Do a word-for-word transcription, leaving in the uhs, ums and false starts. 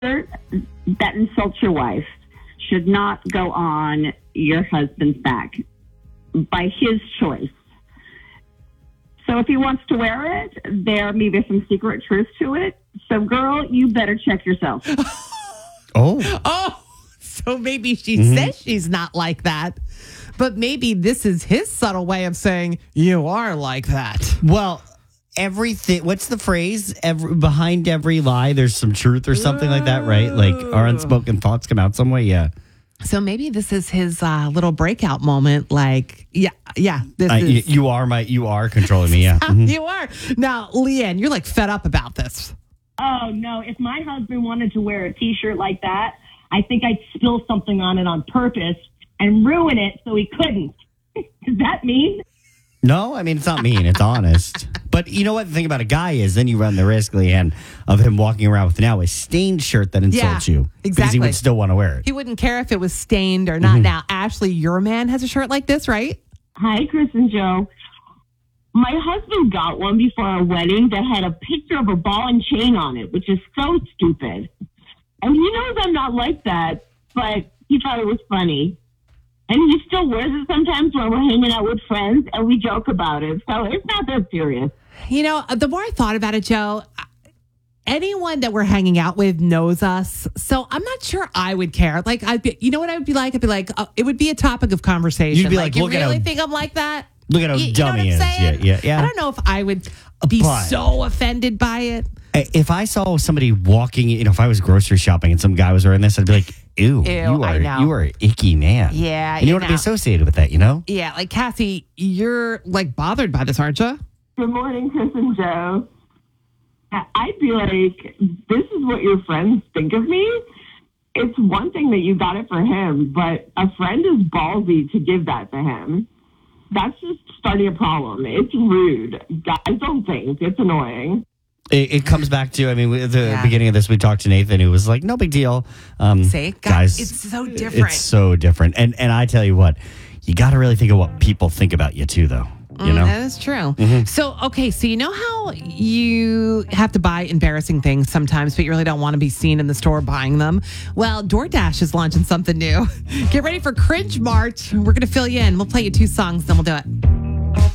that insults your wife should not go on your husband's back by his choice. So if he wants to wear it, there may be some secret truth to it. So, girl, you better check yourself. Oh. Oh, so maybe she Mm-hmm. says she's not like that. But maybe this is his subtle way of saying, you are like that. Well, everything, what's the phrase? Every, behind every lie, there's some truth or something like that, right? Like our unspoken thoughts come out some way. Yeah. So maybe this is his uh, little breakout moment. Like, yeah, yeah. This Uh, is, you, you are my, you are controlling me. Yeah. Mhm. You are. Now, Leanne, you're like fed up about this. Oh, no. If my husband wanted to wear a T-shirt like that, I think I'd spill something on it on purpose and ruin it so he couldn't. Does that mean? No, I mean, it's not mean. It's honest. But you know what the thing about a guy is, then you run the risk, Leanne, of him walking around with now a stained shirt that insults Yeah, you. Because he exactly. would still want to wear it. He wouldn't care if it was stained or not. Mm-hmm. Now, Ashley, your man has a shirt like this, right? Hi, Chris and Joe. My husband got one before our wedding that had a picture of a ball and chain on it, which is so stupid. And he knows I'm not like that, but he thought it was funny. And he still wears it sometimes when we're hanging out with friends, and we joke about it. So it's not that serious. You know, the more I thought about it, Joe, anyone that we're hanging out with knows us. So I'm not sure I would care. Like, I'd be, you know what I would be like? I'd be like, uh, it would be a topic of conversation. You'd be like, you look at really how- think I'm like that? Look at how You- you know dumb what he I'm is. saying? Yeah, yeah, yeah. I don't know if I would be But- so offended by it. If I saw somebody walking, you know, if I was grocery shopping and some guy was wearing this, I'd be like, ew, Ew, you I are know. you are an icky man. Yeah, And you you want to be know. associated with that, you know? Yeah, like Cassie, you're like bothered by this, aren't you? Good morning, Chris and Joe. I- I'd be like, this is what your friends think of me? It's one thing that you got it for him, but a friend is ballsy to give that to him. That's just starting a problem. It's rude. Guys don't think. It's annoying. It, it comes back to, I mean, at the Yeah. beginning of this, we talked to Nathan, who was like, no big deal. Um, See, guys, it's so different. It's so different. And and I tell you what, you got to really think of what people think about you too, though. You Mm, know? that is true. So, okay, so you know how you have to buy embarrassing things sometimes, but you really don't want to be seen in the store buying them? Well, DoorDash is launching something new. Get ready for Cringe March. We're going to fill you in. We'll play you two songs, then we'll do it.